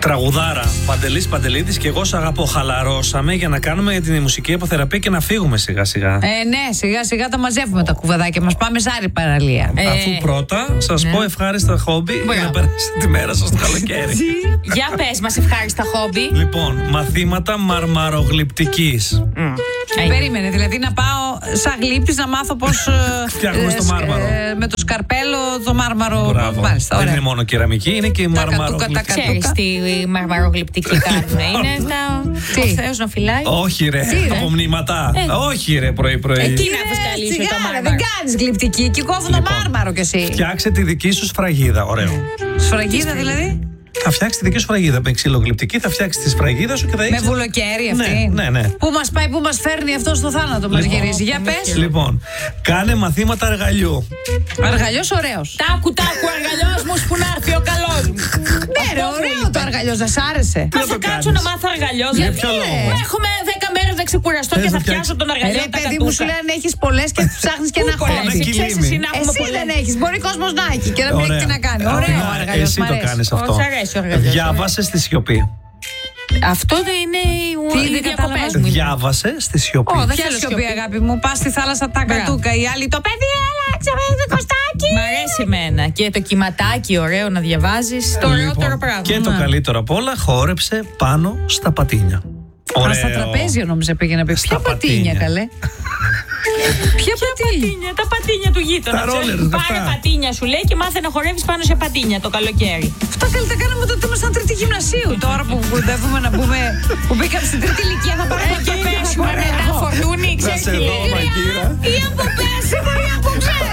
Τραγουδάρα, Παντελής Παντελίδης και εγώ σ' αγαπώ. Χαλαρώσαμε για να κάνουμε την μουσική αποθεραπεία και να φύγουμε σιγά σιγά. Ναι, σιγά σιγά τα μαζεύουμε τα κουβαδάκια μας. Πάμε σε άλλη παραλία. Αφού πρώτα σας πω ευχάριστα χόμπι για να περάσετε τη μέρα σας το καλοκαίρι. Για πες μας ευχάριστα χόμπι. Λοιπόν, μαθήματα μαρμαρογλυπτικής. Περίμενε, δηλαδή να πάω σαν γλύπτης να μάθω πώς φτιάχνουμε στο μάρμαρο. Με το σκαρπέλο το μάρμαρο. Μπράβο. Μάλιστα, δεν είναι μόνο κεραμική, είναι και η μαρμαρογλυπτική. Ξέρεις τι μαρμαρογλυπτική κάνουμε. Είναι ο Θεός να φυλάει. Όχι ρε, από μνήματα. Όχι ρε, πρωί-πρωί. Εκεί να φουσκαλίσω το μάρμαρο. Δεν κάνεις γλυπτική, εκεί κόβω το μάρμαρο κι εσύ. Φτιάξε τη δική σου σφραγίδα, ωραίο. Σφραγίδα δηλαδή. Θα φτιάξει τη δική σου φραγίδα. Με ξυλογλυπτική θα φτιάξει τη σφραγίδα σου και θα έχει. Με βουλοκαίρι αυτή. Ναι. Πού μας πάει, πού μας φέρνει αυτό στο θάνατο, μας γυρίζει. Για πες. Λοιπόν, κάνε μαθήματα αργαλιού. Αργαλιός ωραίος. Τάκου, αργαλιός μου που να έρθει ο καλός μου. Ναι, ρε, ωραίο το αργαλιός, δεν σ' άρεσε. Μα θα κάτσω να μάθω αργαλιός. Για ποιο λόγο? Έχουμε 10 μέρες να ξεκουραστώ και θα φτιάξω τον αργαλιό. Ρε παιδί μου, σου λέει αν έχεις πολλές και ψάχνεις και ένα χώρο. Εσύ δεν έχεις, μπορεί κόσμος να έχει και να μην έχει τι να κάνει. Ωραίο αργαλιός. Εσύ το κάνεις αυτό. Διάβασε στη σιωπή. Αυτό δεν είναι οι διακοπές μου. Διάβασε στη σιωπή. Δεν θέλω σιωπή, αγάπη μου. Πας στη θάλασσα τα κατούκα. Οι άλλοι το παιδί, έλα, το κοστάκι. Μ' αρέσει εμένα. Και το κυματάκι ωραίο να διαβάζεις. Το ωραιότερο πράγμα. Και το καλύτερο απ' όλα, χόρεψε πάνω στα πατίνια. Στα τραπέζια νόμιζα πήγε να πει. Ποια πατίνια, καλέ. Ποια πατίνια? Τα πατίνια του γείτονα. Πάρε πατίνια σου λέει και μάθε να χορεύεις πάνω σε πατίνια το καλοκαίρι. Αυτά καλή τα κάναμε τότε ήμασταν τρίτη γυμνασίου. Τώρα που κοντεύουμε να μπούμε, που μπήκαμε στην τρίτη ηλικία θα πάρουμε και πέσουμε μετά φορτούνι, ξέρεις τι λέει. Ή από πέσιμο ή από ξέρεις.